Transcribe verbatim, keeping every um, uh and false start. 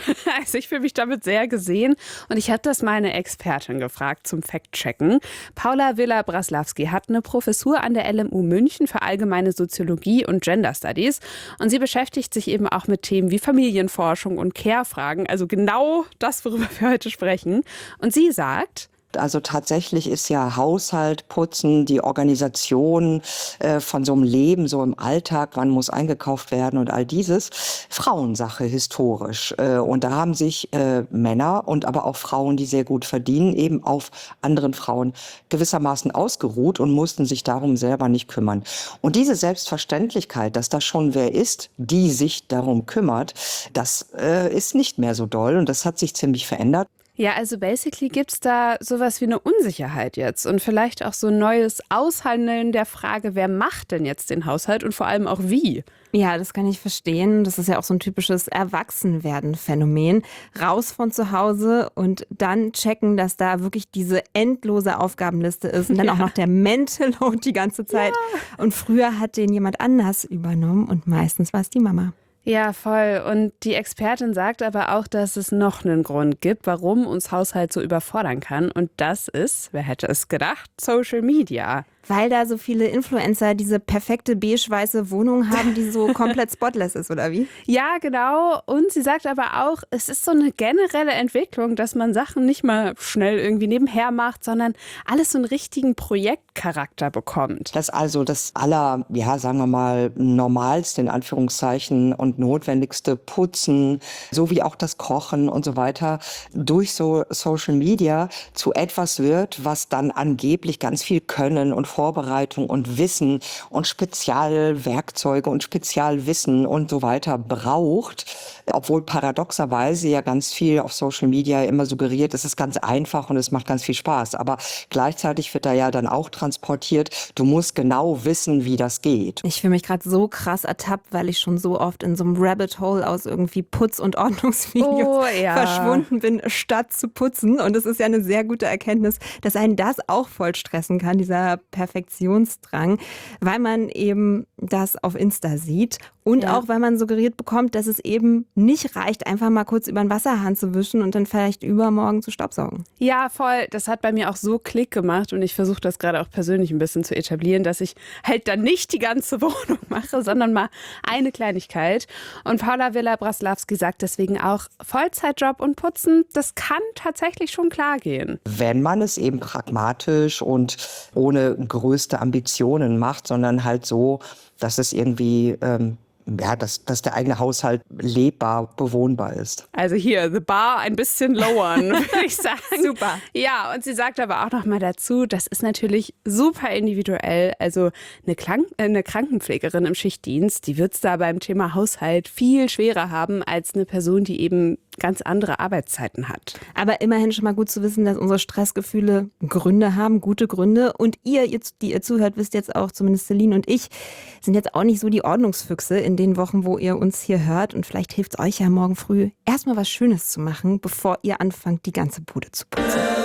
Also ich fühle mich damit sehr gesehen und ich habe das mal eine Expertin gefragt zum Fact-Checken. Paula Villa-Braslawski hat eine Professur an der L M U München für allgemeine Soziologie und Gender Studies und sie beschäftigt sich eben auch mit Themen wie Familienforschung und Care-Fragen, also genau das, worüber wir heute sprechen. Und sie sagt: Also tatsächlich ist ja Haushalt, Putzen, die Organisation äh, von so einem Leben, so im Alltag, wann muss eingekauft werden und all dieses, Frauensache historisch. Äh, und da haben sich äh, Männer und aber auch Frauen, die sehr gut verdienen, eben auf anderen Frauen gewissermaßen ausgeruht und mussten sich darum selber nicht kümmern. Und diese Selbstverständlichkeit, dass da schon wer ist, die sich darum kümmert, das äh, ist nicht mehr so doll und das hat sich ziemlich verändert. Ja, also basically gibt es da sowas wie eine Unsicherheit jetzt und vielleicht auch so ein neues Aushandeln der Frage, wer macht denn jetzt den Haushalt und vor allem auch wie? Ja, das kann ich verstehen. Das ist ja auch so ein typisches Erwachsenwerden-Phänomen. Raus von zu Hause und dann checken, dass da wirklich diese endlose Aufgabenliste ist und dann Ja. auch noch der Mental Load die ganze Zeit. Ja. Und früher hat den jemand anders übernommen und meistens war es die Mama. Ja, voll. Und die Expertin sagt aber auch, dass es noch einen Grund gibt, warum uns Haushalt so überfordern kann. Und das ist, wer hätte es gedacht, Social Media. Weil da so viele Influencer diese perfekte beige-weiße Wohnung haben, die so komplett spotless ist, oder wie? Ja, genau. Und sie sagt aber auch, es ist so eine generelle Entwicklung, dass man Sachen nicht mal schnell irgendwie nebenher macht, sondern alles so einen richtigen Projektcharakter bekommt. Dass also das aller, ja, sagen wir mal, normalste in Anführungszeichen und notwendigste Putzen, sowie auch das Kochen und so weiter, durch so Social Media zu etwas wird, was dann angeblich ganz viel Können und Vorbereitung und Wissen und Spezialwerkzeuge und Spezialwissen und so weiter braucht. Obwohl paradoxerweise ja ganz viel auf Social Media immer suggeriert, es ist ganz einfach und es macht ganz viel Spaß. Aber gleichzeitig wird da ja dann auch transportiert, du musst genau wissen, wie das geht. Ich fühle mich gerade so krass ertappt, weil ich schon so oft in so einem Rabbit Hole aus irgendwie Putz- und Ordnungsvideos Oh, ja. verschwunden bin, statt zu putzen. Und es ist ja eine sehr gute Erkenntnis, dass einen das auch voll stressen kann, dieser Perfektionsdrang, weil man eben das auf Insta sieht und Ja. auch, weil man suggeriert bekommt, dass es eben nicht reicht, einfach mal kurz über den Wasserhahn zu wischen und dann vielleicht übermorgen zu staubsaugen. Ja, voll. Das hat bei mir auch so Klick gemacht und ich versuche das gerade auch persönlich ein bisschen zu etablieren, dass ich halt dann nicht die ganze Wohnung mache, sondern mal eine Kleinigkeit. Und Paula Villa-Braslawski sagt deswegen auch, Vollzeitjob und Putzen, das kann tatsächlich schon klar gehen. Wenn man es eben pragmatisch und ohne größte Ambitionen macht, sondern halt so, dass es irgendwie, ähm, ja, dass, dass der eigene Haushalt lebbar, bewohnbar ist. Also hier, the bar ein bisschen lowern, würde ich sagen. Super. Ja, und sie sagt aber auch noch mal dazu, das ist natürlich super individuell. Also eine, Krank äh, eine Krankenpflegerin im Schichtdienst, die wird es da beim Thema Haushalt viel schwerer haben als eine Person, die eben ganz andere Arbeitszeiten hat. Aber immerhin schon mal gut zu wissen, dass unsere Stressgefühle Gründe haben, gute Gründe. Und ihr, ihr, die ihr zuhört, wisst jetzt auch, zumindest Celine und ich, sind jetzt auch nicht so die Ordnungsfüchse in den Wochen, wo ihr uns hier hört. Und vielleicht hilft es euch ja morgen früh, erstmal was Schönes zu machen, bevor ihr anfangt, die ganze Bude zu putzen.